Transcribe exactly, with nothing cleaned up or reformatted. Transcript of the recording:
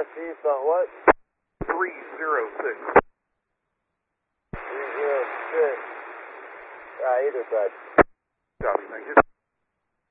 Chief, on what? three zero six. three zero six. Ah, either side. Copy, thank you.